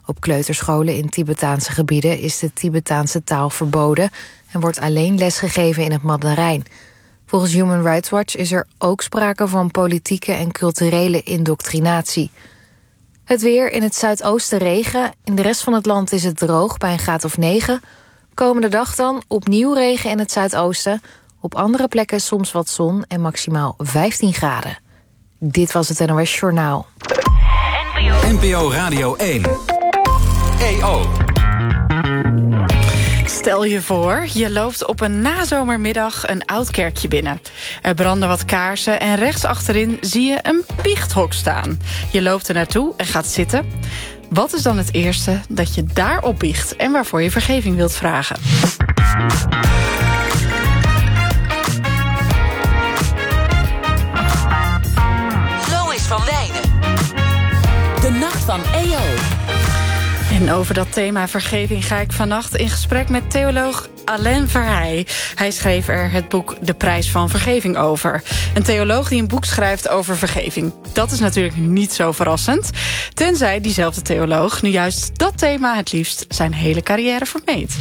Op kleuterscholen in Tibetaanse gebieden is de Tibetaanse taal verboden en wordt alleen lesgegeven in het Mandarijn. Volgens Human Rights Watch is er ook sprake van politieke en culturele indoctrinatie. Het weer: in het zuidoosten regen. In de rest van het land is het droog bij een graad of 9. Komende dag dan opnieuw regen in het zuidoosten. Op andere plekken soms wat zon en maximaal 15 graden. Dit was het NOS Journaal. NPO Radio 1. EO. Stel je voor, je loopt op een nazomermiddag een oud kerkje binnen. Er branden wat kaarsen en rechts achterin zie je een biechthok staan. Je loopt er naartoe en gaat zitten. Wat is dan het eerste dat je daar opbiecht en waarvoor je vergeving wilt vragen? Lois van Wijnen. De Nacht van EO. En over dat thema vergeving ga ik vannacht in gesprek met theoloog Alain Verheij. Hij schreef er het boek De Prijs van Vergeving over. Een theoloog die een boek schrijft over vergeving. Dat is natuurlijk niet zo verrassend. Tenzij diezelfde theoloog nu juist dat thema het liefst zijn hele carrière vermeed.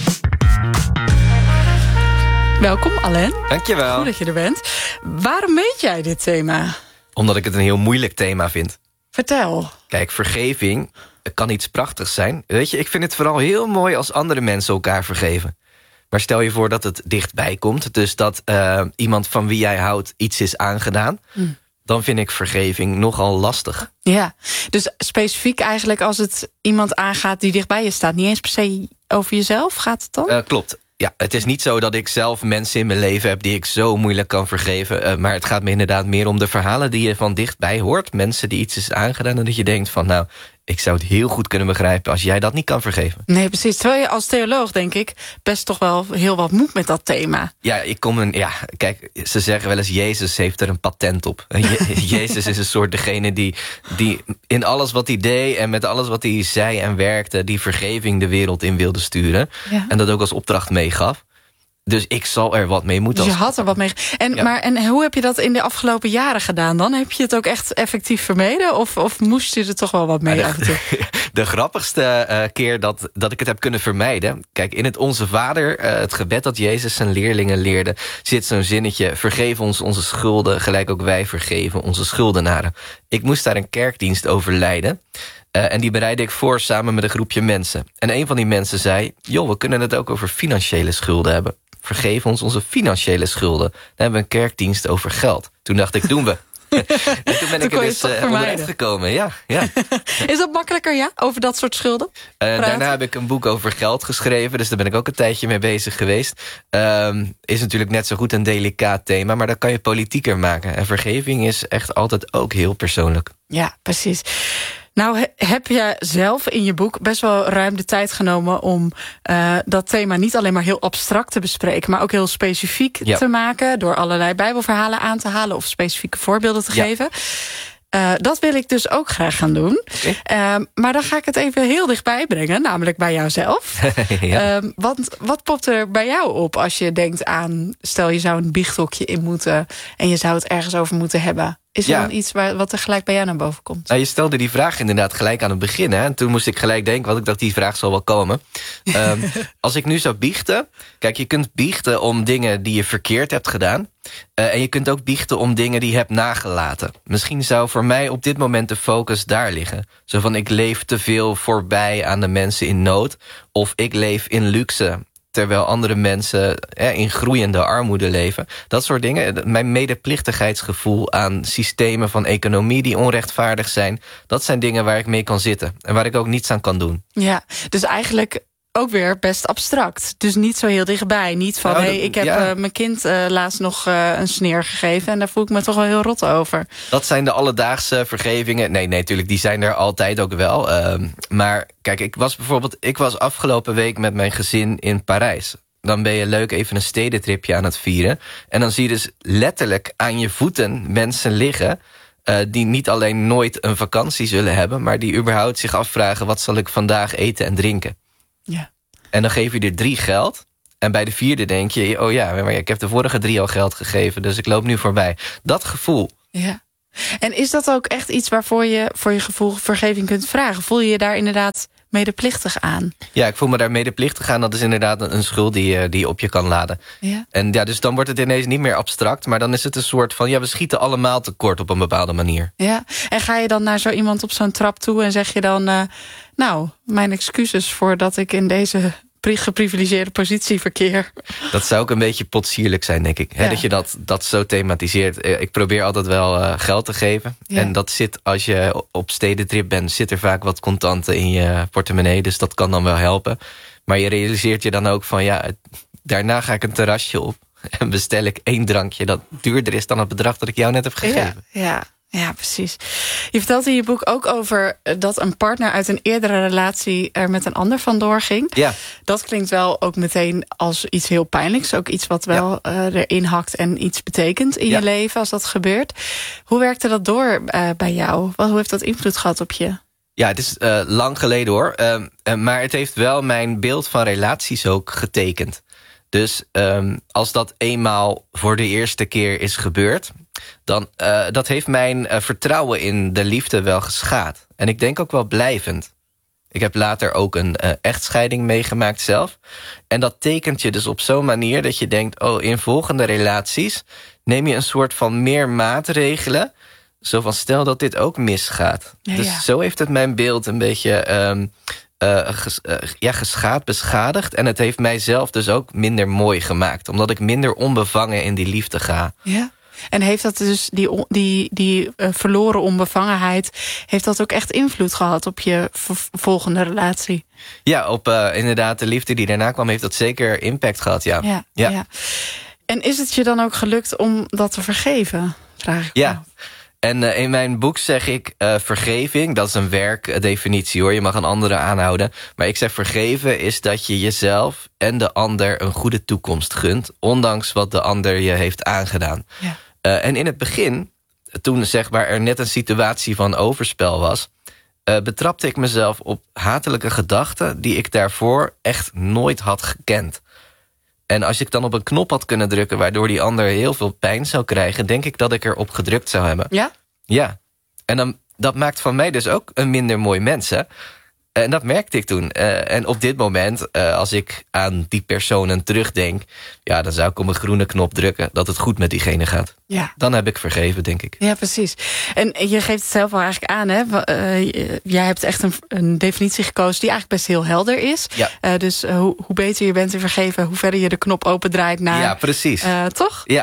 Welkom Alain. Dankjewel. Goed dat je er bent. Waarom meet jij dit thema? Omdat ik het een heel moeilijk thema vind. Vertel. Kijk, vergeving kan iets prachtigs zijn. Weet je, ik vind het vooral heel mooi als andere mensen elkaar vergeven. Maar stel je voor dat het dichtbij komt. Dus dat iemand van wie jij houdt iets is aangedaan. Dan vind ik vergeving nogal lastig. Ja, dus specifiek eigenlijk als het iemand aangaat die dichtbij je staat. Niet eens per se over jezelf, gaat het dan? Klopt. Ja, het is niet zo dat ik zelf mensen in mijn leven heb die ik zo moeilijk kan vergeven. Maar het gaat me inderdaad meer om de verhalen die je van dichtbij hoort. Mensen die iets is aangedaan en dat je denkt van nou, ik zou het heel goed kunnen begrijpen als jij dat niet kan vergeven. Nee, precies. Terwijl je als theoloog, denk ik, best toch wel heel wat moet met dat thema. Ja, kijk, ze zeggen wel eens Jezus heeft er een patent op. Jezus is een soort degene die in alles wat hij deed en met alles wat hij zei en werkte, die vergeving de wereld in wilde sturen. Ja. En dat ook als opdracht meegaf. Dus ik zal er wat mee moeten. Dus je had er wat mee. En hoe heb je dat in de afgelopen jaren gedaan dan? Heb je het ook echt effectief vermeden? Of moest je er toch wel wat mee? De grappigste keer dat ik het heb kunnen vermijden. Kijk, in het Onze Vader, het gebed dat Jezus zijn leerlingen leerde, zit zo'n zinnetje: vergeef ons onze schulden, gelijk ook wij vergeven onze schuldenaren. Ik moest daar een kerkdienst over leiden. En die bereidde ik voor samen met een groepje mensen. En een van die mensen zei: joh, we kunnen het ook over financiële schulden hebben. Vergeef ons onze financiële schulden. Dan hebben we een kerkdienst over geld. Toen dacht ik, doen we. En toen ben ik er dus onderuit gekomen. Ja. Is dat makkelijker, ja? Over dat soort schulden? Daarna heb ik een boek over geld geschreven. Dus daar ben ik ook een tijdje mee bezig geweest. Is natuurlijk net zo goed een delicaat thema. Maar dat kan je politieker maken. En vergeving is echt altijd ook heel persoonlijk. Ja, precies. Nou, heb je zelf in je boek best wel ruim de tijd genomen om dat thema niet alleen maar heel abstract te bespreken, maar ook heel specifiek te maken, door allerlei Bijbelverhalen aan te halen of specifieke voorbeelden te geven. Dat wil ik dus ook graag gaan doen. Okay. Maar dan ga ik het even heel dichtbij brengen, namelijk bij jouzelf. Want wat popt er bij jou op als je denkt aan, stel je zou een biechthokje in moeten en je zou het ergens over moeten hebben? Is er dan iets wat er gelijk bij jou naar boven komt? Nou, je stelde die vraag inderdaad gelijk aan het begin. Hè? En toen moest ik gelijk denken, want ik dacht, die vraag zal wel komen. Als ik nu zou biechten. Kijk, je kunt biechten om dingen die je verkeerd hebt gedaan. En je kunt ook biechten om dingen die je hebt nagelaten. Misschien zou voor mij op dit moment de focus daar liggen. Zo van, ik leef te veel voorbij aan de mensen in nood. Of ik leef in luxe, terwijl andere mensen in groeiende armoede leven. Dat soort dingen. Mijn medeplichtigheidsgevoel aan systemen van economie die onrechtvaardig zijn, dat zijn dingen waar ik mee kan zitten. En waar ik ook niets aan kan doen. Ja, dus eigenlijk ook weer best abstract. Dus niet zo heel dichtbij. Niet van, ik heb mijn kind laatst nog een sneer gegeven en daar voel ik me toch wel heel rot over. Dat zijn de alledaagse vergevingen. Nee, natuurlijk, die zijn er altijd ook wel. Maar kijk, ik was afgelopen week met mijn gezin in Parijs. Dan ben je leuk even een stedentripje aan het vieren. En dan zie je dus letterlijk aan je voeten mensen liggen die niet alleen nooit een vakantie zullen hebben, maar die überhaupt zich afvragen, wat zal ik vandaag eten en drinken? Ja. En dan geef je er 3 geld. En bij de 4e denk je, oh ja, maar ik heb de vorige 3 al geld gegeven, dus ik loop nu voorbij. Dat gevoel. Ja. En is dat ook echt iets waarvoor je voor je gevoel vergeving kunt vragen? Voel je je daar inderdaad medeplichtig aan. Ja, ik voel me daar medeplichtig aan. Dat is inderdaad een schuld die je op je kan laden. Ja. En ja, dus dan wordt het ineens niet meer abstract, maar dan is het een soort van, we schieten allemaal tekort op een bepaalde manier. Ja, en ga je dan naar zo iemand op zo'n trap toe en zeg je dan, mijn excuses voor dat ik in deze geprivilegeerde positie verkeer. Dat zou ook een beetje potsierlijk zijn, denk ik. Ja. Dat je dat zo thematiseert. Ik probeer altijd wel geld te geven. Ja. En dat zit, als je op stedentrip bent, zit er vaak wat contanten in je portemonnee. Dus dat kan dan wel helpen. Maar je realiseert je dan ook van, daarna ga ik een terrasje op en bestel ik 1 drankje dat duurder is dan het bedrag dat ik jou net heb gegeven. Ja, precies. Je vertelt in je boek ook over dat een partner uit een eerdere relatie er met een ander vandoor ging. Ja. Dat klinkt wel ook meteen als iets heel pijnlijks. Ook iets wat wel erin hakt en iets betekent in je leven als dat gebeurt. Hoe werkte dat door bij jou? Hoe heeft dat invloed gehad op je? Ja, het is lang geleden hoor. Maar het heeft wel mijn beeld van relaties ook getekend. Dus als dat eenmaal voor de eerste keer is gebeurd, dan dat heeft mijn vertrouwen in de liefde wel geschaad. En ik denk ook wel blijvend. Ik heb later ook een echtscheiding meegemaakt zelf. En dat tekent je dus op zo'n manier dat je denkt, in volgende relaties neem je een soort van meer maatregelen. Zo van, stel dat dit ook misgaat. Ja, dus zo heeft het mijn beeld een beetje geschaad, beschadigd. En het heeft mijzelf dus ook minder mooi gemaakt. Omdat ik minder onbevangen in die liefde ga. Ja. En heeft dat dus die verloren onbevangenheid, heeft dat ook echt invloed gehad op je volgende relatie? Ja, op inderdaad de liefde die daarna kwam, heeft dat zeker impact gehad, ja. En is het je dan ook gelukt om dat te vergeven? Vraag ik me. En in mijn boek zeg ik vergeving, dat is een werkdefinitie hoor, je mag een andere aanhouden. Maar ik zeg vergeven is dat je jezelf en de ander een goede toekomst gunt, ondanks wat de ander je heeft aangedaan. Ja. En in het begin, toen zeg maar er net een situatie van overspel was, betrapte ik mezelf op hatelijke gedachten die ik daarvoor echt nooit had gekend. En als ik dan op een knop had kunnen drukken, waardoor die ander heel veel pijn zou krijgen, denk ik dat ik erop gedrukt zou hebben. Ja? Ja. En dan, dat maakt van mij dus ook een minder mooi mens, hè? En dat merkte ik toen. En op dit moment, als ik aan die personen terugdenk, dan zou ik op een groene knop drukken dat het goed met diegene gaat. Ja. Dan heb ik vergeven, denk ik. Ja, precies. En je geeft het zelf wel eigenlijk aan, hè? Jij hebt echt een definitie gekozen die eigenlijk best heel helder is. Ja. Dus hoe beter je bent in vergeven, hoe verder je de knop opendraait naar. Ja, precies. Toch? Ja.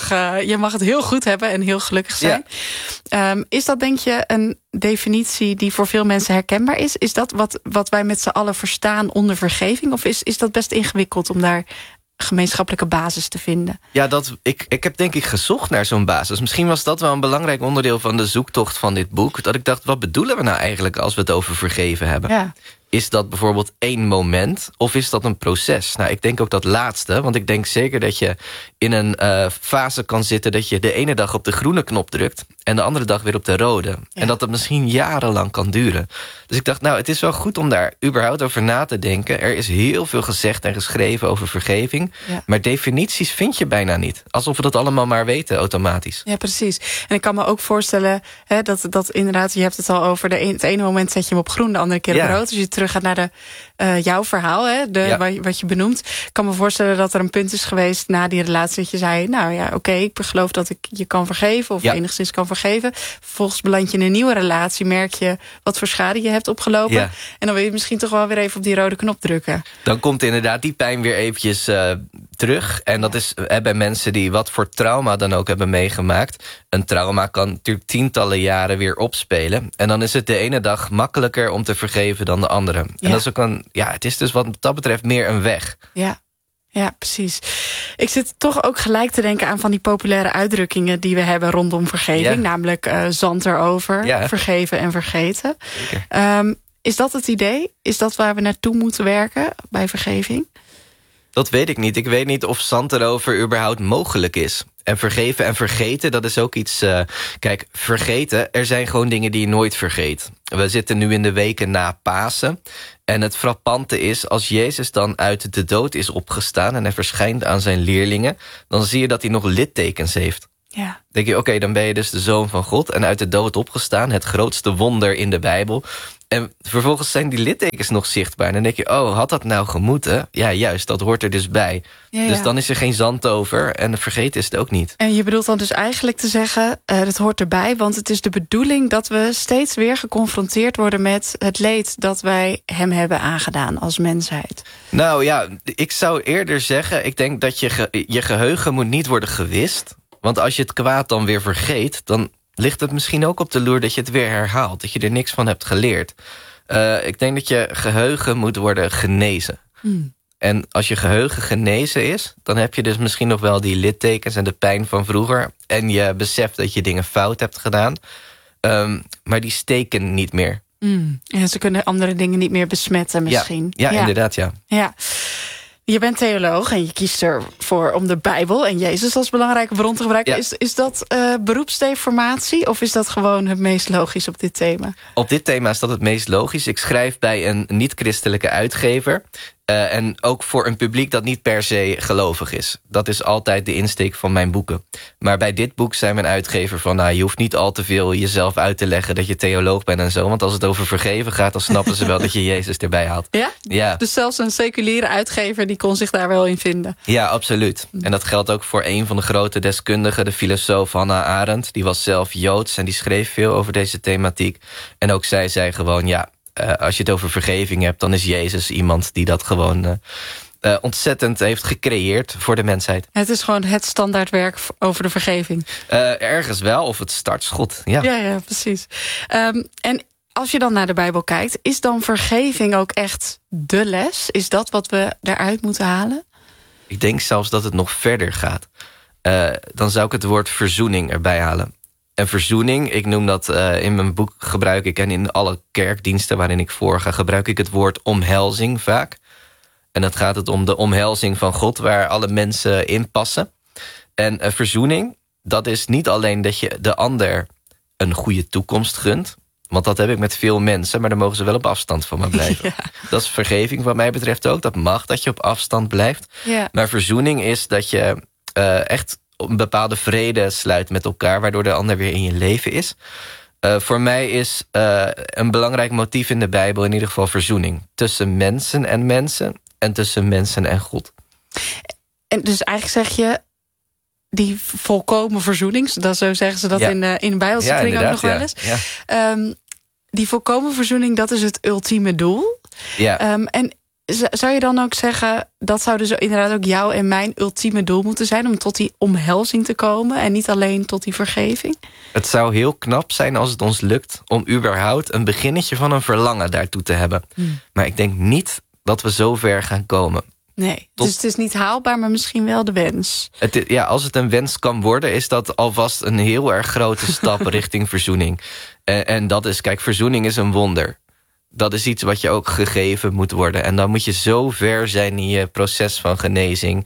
Je mag het heel goed hebben en heel gelukkig zijn. Ja. Is dat, denk je, een definitie die voor veel mensen herkenbaar is? Is dat wat wij met z'n allen verstaan onder vergeving? Of is dat best ingewikkeld om daar gemeenschappelijke basis te vinden? Ja, ik heb denk ik gezocht naar zo'n basis. Misschien was dat wel een belangrijk onderdeel van de zoektocht van dit boek. Dat ik dacht, wat bedoelen we nou eigenlijk als we het over vergeven hebben? Ja. Is dat bijvoorbeeld 1 moment of is dat een proces? Nou, ik denk ook dat laatste, want ik denk zeker dat je in een fase kan zitten dat je de ene dag op de groene knop drukt en de andere dag weer op de rode. Ja. En dat misschien jarenlang kan duren. Dus ik dacht, het is wel goed om daar überhaupt over na te denken. Er is heel veel gezegd en geschreven over vergeving, maar definities vind je bijna niet. Alsof we dat allemaal maar weten automatisch. Ja, precies. En ik kan me ook voorstellen dat inderdaad, je hebt het al over, het ene moment zet je hem op groen, de andere keer op rood. Dus je terug gaat naar jouw verhaal, wat je benoemt. Ik kan me voorstellen dat er een punt is geweest na die relatie dat je zei, ik geloof dat ik je kan vergeven of enigszins kan vergeven. Vervolgens beland je in een nieuwe relatie, merk je wat voor schade je hebt opgelopen. Ja. En dan wil je misschien toch wel weer even op die rode knop drukken. Dan komt inderdaad die pijn weer eventjes terug. En dat is bij mensen die wat voor trauma dan ook hebben meegemaakt. Een trauma kan natuurlijk tientallen jaren weer opspelen. En dan is het de ene dag makkelijker om te vergeven dan de andere. Ja. En dat is ook het is dus wat dat betreft meer een weg. Ja, precies. Ik zit toch ook gelijk te denken aan van die populaire uitdrukkingen die we hebben rondom vergeving. Namelijk zand erover, vergeven en vergeten. Is dat het idee? Is dat waar we naartoe moeten werken bij vergeving? Dat weet ik niet. Ik weet niet of zand erover überhaupt mogelijk is. En vergeven en vergeten, dat is ook iets. Kijk, vergeten, er zijn gewoon dingen die je nooit vergeet. We zitten nu in de weken na Pasen. En het frappante is, als Jezus dan uit de dood is opgestaan en hij verschijnt aan zijn leerlingen, dan zie je dat hij nog littekens heeft. Ja. Dan denk je, dan ben je dus de Zoon van God en uit de dood opgestaan. Het grootste wonder in de Bijbel. En vervolgens zijn die littekens nog zichtbaar. En dan denk je, had dat nou gemoeten? Ja, juist, dat hoort er dus bij. Ja. Dus dan is er geen zand over en vergeten is het ook niet. En je bedoelt dan dus eigenlijk te zeggen, dat hoort erbij, want het is de bedoeling dat we steeds weer geconfronteerd worden met het leed dat wij hem hebben aangedaan als mensheid. Nou ja, ik zou eerder zeggen, ik denk dat je geheugen moet niet worden gewist. Want als je het kwaad dan weer vergeet, dan ligt het misschien ook op de loer dat je het weer herhaalt. Dat je er niks van hebt geleerd. Ik denk dat je geheugen moet worden genezen. En als je geheugen genezen is, dan heb je dus misschien nog wel die littekens en de pijn van vroeger. En je beseft dat je dingen fout hebt gedaan. Maar die steken niet meer. En ze kunnen andere dingen niet meer besmetten misschien. Ja, inderdaad, ja. Je bent theoloog en je kiest ervoor om de Bijbel en Jezus als belangrijke bron te gebruiken. Ja. Is dat beroepsdeformatie of is dat gewoon het meest logisch op dit thema? Op dit thema is dat het meest logisch. Ik schrijf bij een niet-christelijke uitgever. En ook voor een publiek dat niet per se gelovig is. Dat is altijd de insteek van mijn boeken. Maar bij dit boek zei mijn uitgever van, je hoeft niet al te veel jezelf uit te leggen dat je theoloog bent en zo. Want als het over vergeven gaat, dan snappen ze wel dat je Jezus erbij haalt. Ja? Dus zelfs een seculiere uitgever die kon zich daar wel in vinden. Ja, absoluut. En dat geldt ook voor een van de grote deskundigen, de filosoof Hannah Arendt. Die was zelf Joods en die schreef veel over deze thematiek. En ook zij zei gewoon, als je het over vergeving hebt, dan is Jezus iemand die dat gewoon ontzettend heeft gecreëerd voor de mensheid. Het is gewoon het standaardwerk over de vergeving. Ergens wel, of het startschot. Ja, precies. En als je dan naar de Bijbel kijkt, is dan vergeving ook echt de les? Is dat wat we eruit moeten halen? Ik denk zelfs dat het nog verder gaat. Dan zou ik het woord verzoening erbij halen. En verzoening, ik noem dat in mijn boek gebruik ik, en in alle kerkdiensten waarin ik voorga, gebruik ik het woord omhelzing vaak. En dan gaat het om de omhelzing van God, waar alle mensen in passen. En verzoening, dat is niet alleen dat je de ander een goede toekomst gunt. Want dat heb ik met veel mensen, maar dan mogen ze wel op afstand van me blijven. Ja. Dat is vergeving wat mij betreft ook. Dat mag, dat je op afstand blijft. Ja. Maar verzoening is dat je echt een bepaalde vrede sluit met elkaar, waardoor de ander weer in je leven is. Voor mij is een belangrijk motief in de Bijbel in ieder geval verzoening. Tussen mensen en tussen mensen en God. En dus eigenlijk zeg je, die volkomen verzoening, zo zeggen ze dat in de Bijbelse kring ook nog wel eens. Ja. Die volkomen verzoening, dat is het ultieme doel. Ja. En zou je dan ook zeggen, dat zou dus inderdaad ook jouw en mijn ultieme doel moeten zijn, om tot die omhelzing te komen en niet alleen tot die vergeving? Het zou heel knap zijn als het ons lukt om überhaupt een beginnetje van een verlangen daartoe te hebben. Maar ik denk niet dat we zo ver gaan komen. Nee, dus het is niet haalbaar, maar misschien wel de wens. Als het een wens kan worden, is dat alvast een heel erg grote stap richting verzoening. En dat is, kijk, verzoening is een wonder. Dat is iets wat je ook gegeven moet worden. En dan moet je zo ver zijn in je proces van genezing,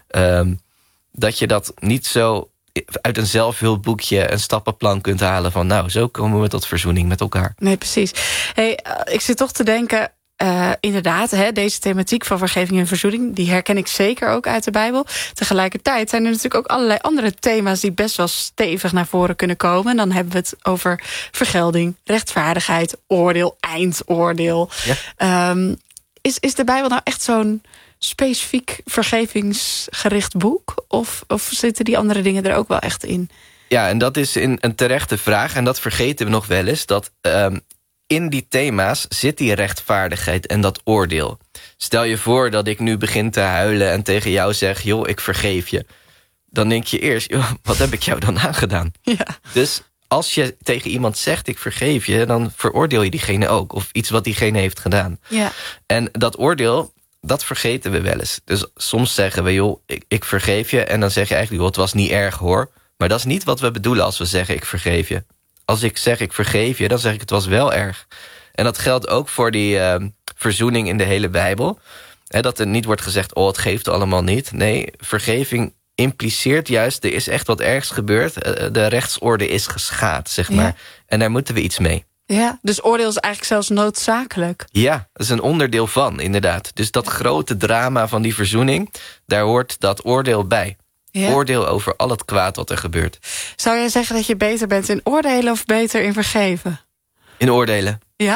dat je dat niet zo uit een zelfhulpboekje een stappenplan kunt halen van, zo komen we tot verzoening met elkaar. Nee, precies. Hey, ik zit toch te denken, inderdaad, deze thematiek van vergeving en verzoening, die herken ik zeker ook uit de Bijbel. Tegelijkertijd zijn er natuurlijk ook allerlei andere thema's die best wel stevig naar voren kunnen komen. En dan hebben we het over vergelding, rechtvaardigheid, oordeel, eindoordeel. Ja. Is de Bijbel nou echt zo'n specifiek vergevingsgericht boek? Of zitten die andere dingen er ook wel echt in? Ja, en dat is een terechte vraag. En dat vergeten we nog wel eens, dat in die thema's zit die rechtvaardigheid en dat oordeel. Stel je voor dat ik nu begin te huilen en tegen jou zeg, joh, ik vergeef je. Dan denk je eerst, joh, wat heb ik jou dan aangedaan? Ja. Dus als je tegen iemand zegt, ik vergeef je, dan veroordeel je diegene ook. Of iets wat diegene heeft gedaan. Ja. En dat oordeel, dat vergeten we wel eens. Dus soms zeggen we, joh, ik vergeef je. En dan zeg je eigenlijk, joh, het was niet erg hoor. Maar dat is niet wat we bedoelen als we zeggen, ik vergeef je. Als ik zeg, ik vergeef je, dan zeg ik, het was wel erg. En dat geldt ook voor die verzoening in de hele Bijbel. Dat er niet wordt gezegd, het geeft allemaal niet. Nee, vergeving impliceert juist, er is echt wat ergs gebeurd. De rechtsorde is geschaad, zeg maar. Ja. En daar moeten we iets mee. Ja, dus oordeel is eigenlijk zelfs noodzakelijk. Ja, dat is een onderdeel van, inderdaad. Dus dat grote drama van die verzoening, daar hoort dat oordeel bij. Ja. Oordeel over al het kwaad wat er gebeurt. Zou jij zeggen dat je beter bent in oordelen of beter in vergeven? In oordelen. Ja?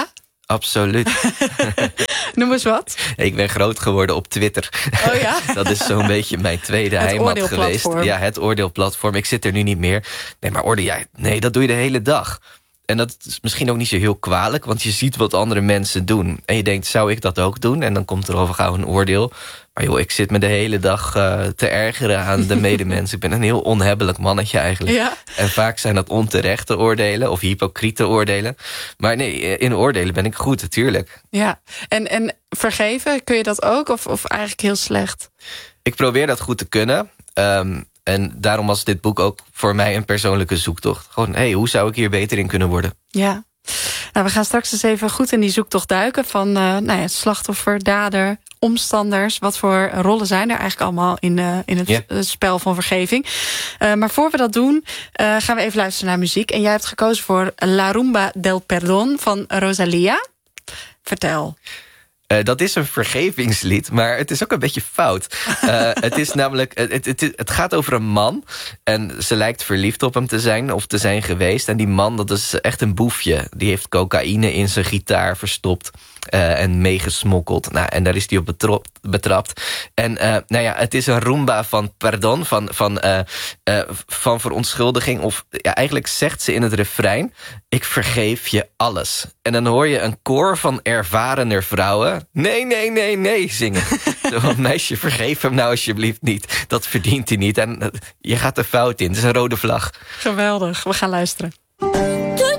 Absoluut. Noem eens wat. Ik ben groot geworden op Twitter. Oh ja? Dat is zo'n beetje mijn tweede heimat geweest. Ja, het oordeelplatform. Ik zit er nu niet meer. Nee, maar oordeel jij? Nee, dat doe je de hele dag. En dat is misschien ook niet zo heel kwalijk, want je ziet wat andere mensen doen. En je denkt, zou ik dat ook doen? En dan komt er over gauw een oordeel. Maar joh, ik zit me de hele dag te ergeren aan de medemens. Ik ben een heel onhebbelijk mannetje eigenlijk. Ja. En vaak zijn dat onterechte oordelen of hypocriete oordelen. Maar nee, in oordelen ben ik goed, natuurlijk. Ja, en vergeven, kun je dat ook? Of eigenlijk heel slecht? Ik probeer dat goed te kunnen. En daarom was dit boek ook voor mij een persoonlijke zoektocht. Gewoon, hoe zou ik hier beter in kunnen worden? Ja. Nou, we gaan straks eens even goed in die zoektocht duiken van slachtoffer, dader, omstanders. Wat voor rollen zijn er eigenlijk allemaal in het spel van vergeving? Maar voor we dat doen, gaan we even luisteren naar muziek. En jij hebt gekozen voor La Rumba del Perdón van Rosalía. Vertel. Dat is een vergevingslied, maar het is ook een beetje fout. Het is namelijk, het gaat over een man en ze lijkt verliefd op hem te zijn of te zijn geweest. En die man, dat is echt een boefje. Die heeft cocaïne in zijn gitaar verstopt en meegesmokkeld. Nou, en daar is hij op betrapt. En het is een rumba van pardon, van verontschuldiging. Of eigenlijk zegt ze in het refrein, ik vergeef je alles. En dan hoor je een koor van ervarener vrouwen nee zingen. Zo, meisje, vergeef hem nou alsjeblieft niet. Dat verdient hij niet. En je gaat er fout in. Het is een rode vlag. Geweldig. We gaan luisteren.